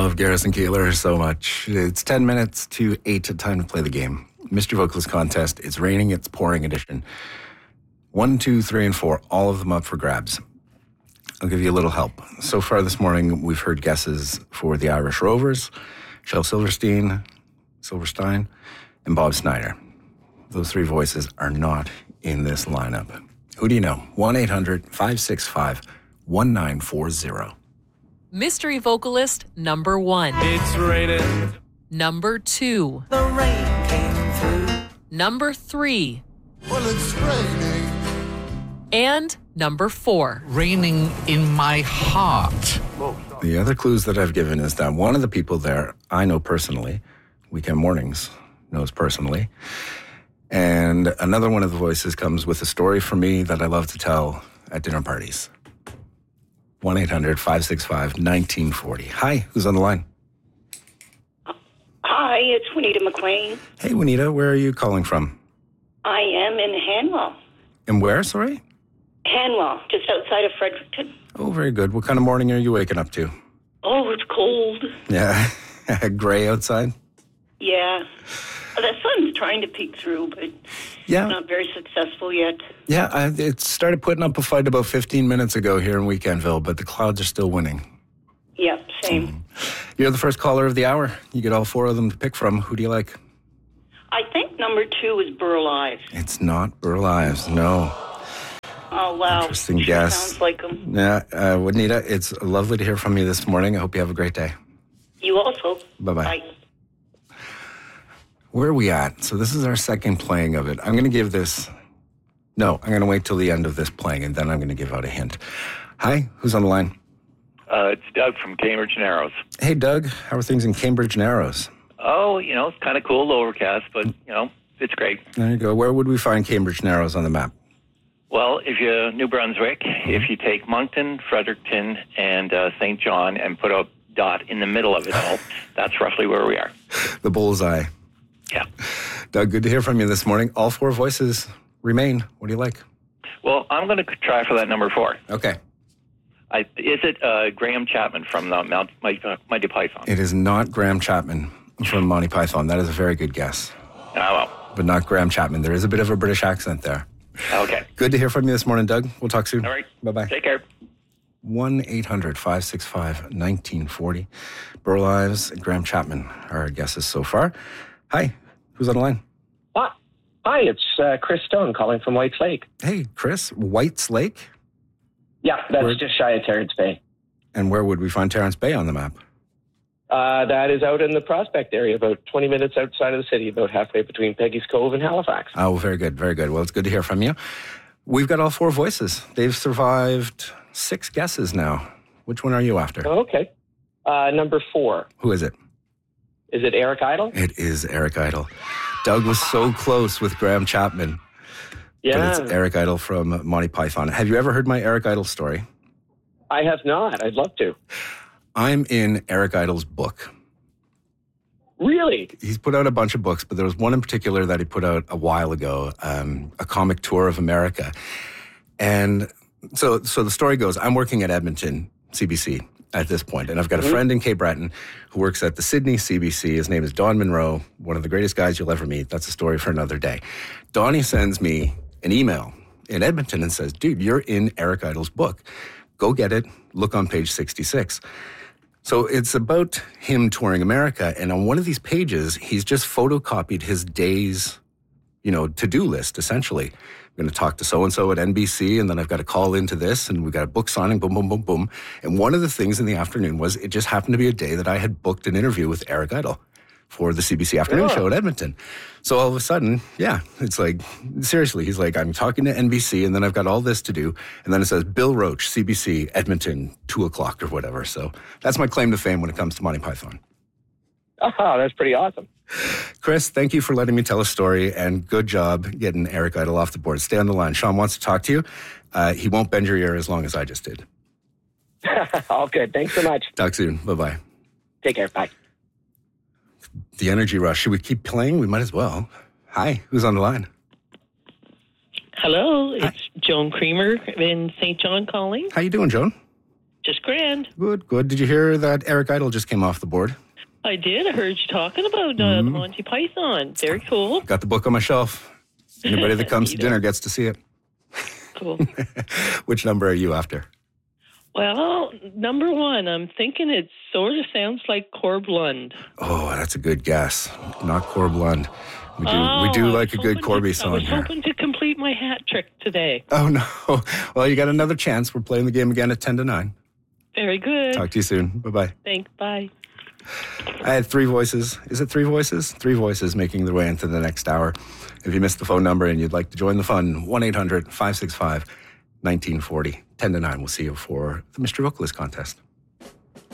love Garrison Keillor so much. It's 10 minutes to 8, time to play the game. Mystery Vocalist Contest. It's raining, it's pouring edition. 1, 2, 3, and 4, all of them up for grabs. I'll give you a little help. So far this morning, we've heard guesses for the Irish Rovers, Shel Silverstein, and Bob Snyder. Those three voices are not in this lineup. Who do you know? 1-800-565-1940. Mystery vocalist number 1. It's raining. Number 2. The rain came through. Number 3. Well, it's raining. And number 4. Raining in my heart. The other clues that I've given is that one of the people there I know personally, Weekend Mornings knows personally, and another one of the voices comes with a story for me that I love to tell at dinner parties. 1-800-565-1940. Hi, who's on the line? Hi, it's Juanita McQueen. Hey, Juanita, where are you calling from? I am in Hanwell. And where, sorry? Hanwell, just outside of Fredericton. Oh, very good. What kind of morning are you waking up to? Oh, it's cold. Yeah, gray outside? Yeah. The sun's trying to peek through, but Yeah. it's not very successful yet. Yeah, it started putting up a fight about 15 minutes ago here in Weekendville, but the Clouds are still winning. Yep, same. You're the first caller of the hour. You get all four of them to pick from. Who do you like? I think number 2 is Burl Ives. It's not Burl Ives, no. Oh, wow. Interesting Sure guess. sounds like him. Yeah, Juanita, it's lovely to hear from you this morning. I hope you have a great day. You also. Bye-bye. Bye. Where are we at? So this is our second playing of it. I'm going to give this... No, I'm going to wait till the end of this playing, and then I'm going to give out a hint. Hi, who's on the line? It's Doug from Cambridge Narrows. Hey, Doug. How are things in Cambridge Narrows? Oh, it's kind of cool, overcast, but, it's great. There you go. Where would we find Cambridge Narrows on the map? Well, if you New Brunswick, if you take Moncton, Fredericton, and St. John and put a dot in the middle of it all, that's roughly where we are. The bullseye. Yeah. Doug, good to hear from you this morning. All four voices remain. What do you like? Well, I'm going to try for that number 4. Okay. Is it Graham Chapman from the Mighty Python? It is not Graham Chapman from Monty Python. That is a very good guess. Oh, well. But not Graham Chapman. There is a bit of a British accent there. Okay. Good to hear from you this morning, Doug. We'll talk soon. All right. Bye-bye. Take care. 1-800-565-1940. Burl Ives and Graham Chapman are our guesses so far. Hi, who's on the line? Hi, it's Chris Stone calling from White's Lake. Hey, Chris. White's Lake? Yeah, that's just shy of Terrence Bay. And where would we find Terrence Bay on the map? That is out in the Prospect area, about 20 minutes outside of the city, about halfway between Peggy's Cove and Halifax. Oh, very good, very good. Well, it's good to hear from you. We've got all four voices. They've survived 6 guesses now. Which one are you after? Okay. Number 4. Who is it? Is it Eric Idle? It is Eric Idle. Doug was so close with Graham Chapman. Yeah. But it's Eric Idle from Monty Python. Have you ever heard my Eric Idle story? I have not. I'd love to. I'm in Eric Idle's book. Really? He's put out a bunch of books, but there was one in particular that he put out a while ago, a comic tour of America. And so the story goes, I'm working at Edmonton CBC at this point, and I've got a friend in Cape Breton who works at the Sydney CBC. His name is Don Monroe, one of the greatest guys you'll ever meet. That's a story for another day. Donnie sends me an email in Edmonton and says, dude, you're in Eric Idle's book. Go get it. Look on page 66. So it's about him touring America, and on one of these pages, he's just photocopied his day's, to-do list, essentially. I'm going to talk to so-and-so at NBC, and then I've got to call into this, and we've got a book signing, boom, boom, boom, boom. And one of the things in the afternoon was it just happened to be a day that I had booked an interview with Eric Idle for the CBC Afternoon Show at Edmonton. So all of a sudden, it's like, seriously, he's like, I'm talking to NBC, and then I've got all this to do. And then it says, Bill Roach, CBC, Edmonton, 2:00 or whatever. So that's my claim to fame when it comes to Monty Python. Oh, that's pretty awesome. Chris, thank you for letting me tell a story, and good job getting Eric Idle off the board. Stay on the line. Sean wants to talk to you. He won't bend your ear as long as I just did. All good. Thanks so much. Talk soon. Bye-bye. Take care. Bye. The energy rush. Should we keep playing? We might as well. Hi, who's on the line? Hello, it's Joan Creamer in St. John calling. How you doing, Joan? Just grand. Good, good. Did you hear that Eric Idle just came off the board? I did. I heard you talking about the Monty Python. Very cool. Got the book on my shelf. Anybody that comes to dinner gets to see it. Cool. Which number are you after? Well, number 1, I'm thinking it sort of sounds like Corb Lund. Oh, that's a good guess. Not Corb Lund. We do like a good Corby song here. I was hoping to complete my hat trick today. Oh, no. Well, you got another chance. We're playing the game again at 10 to 9. Very good. Talk to you soon. Bye-bye. Thanks. Bye. I had 3 voices. Is it 3 voices? 3 voices making their way into the next hour. If you missed the phone number and you'd like to join the fun, 1-800-565-1940. 10 to 9. We'll see you for the Mystery Vocalist contest.